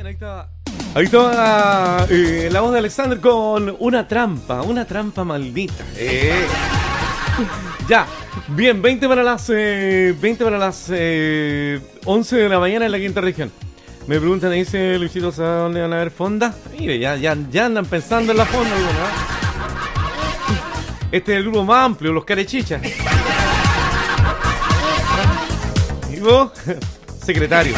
Ahí está la voz de Alexander con una trampa maldita. Ya, bien, 20 para las 11 de la mañana en la quinta región. Me preguntan, dice Luisito, ¿a dónde van a haber fondas? Mire, ya andan pensando en la fonda, ¿no? Este es el grupo más amplio, los carechichas. ¿Y vos? Secretario.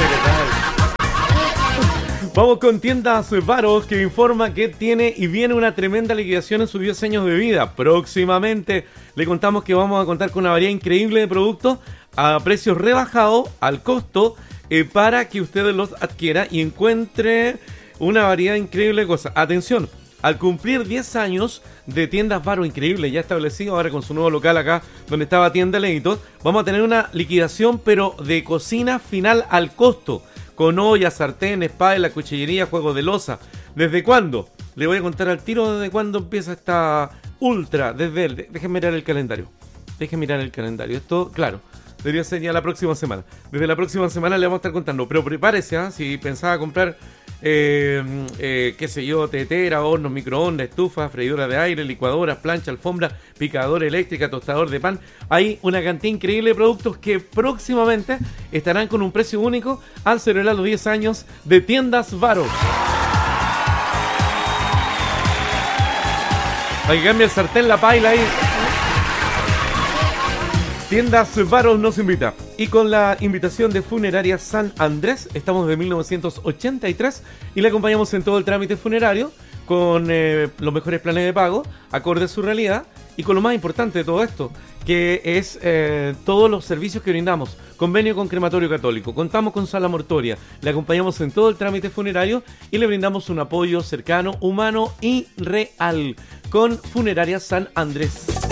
Vamos con Tiendas Varos, que informa que tiene y viene una tremenda liquidación en sus 10 años de vida. Próximamente le contamos que vamos a contar con una variedad increíble de productos a precios rebajados, al costo, para que ustedes los adquiera y encuentre una variedad increíble de cosas. Atención, al cumplir 10 años de Tiendas Varos, increíble, ya establecido ahora con su nuevo local acá, donde estaba Tienda Leito, vamos a tener una liquidación, pero de cocina final al costo. Con ollas, sartén, espada, cuchillería, juegos de loza. ¿Desde cuándo? Le voy a contar al tiro desde cuándo empieza esta ultra. Dejen mirar el calendario. Esto, claro, debería ser ya la próxima semana. Desde la próxima semana le vamos a estar contando. Pero prepárese, si pensaba comprar, qué sé yo, tetera, hornos, microondas, estufa, freidora de aire, licuadoras, plancha, alfombra, picadora eléctrica, tostador de pan. Hay una cantidad increíble de productos que próximamente estarán con un precio único al celebrar los 10 años de Tiendas Varos. Para que cambie el sartén, la paila ahí. Tiendas Varos nos invita. Y con la invitación de Funeraria San Andrés, estamos de 1983 y le acompañamos en todo el trámite funerario con los mejores planes de pago, acorde a su realidad, y con lo más importante de todo esto, que es todos los servicios que brindamos. Convenio con Crematorio Católico, contamos con sala mortuoria, le acompañamos en todo el trámite funerario y le brindamos un apoyo cercano, humano y real con Funeraria San Andrés.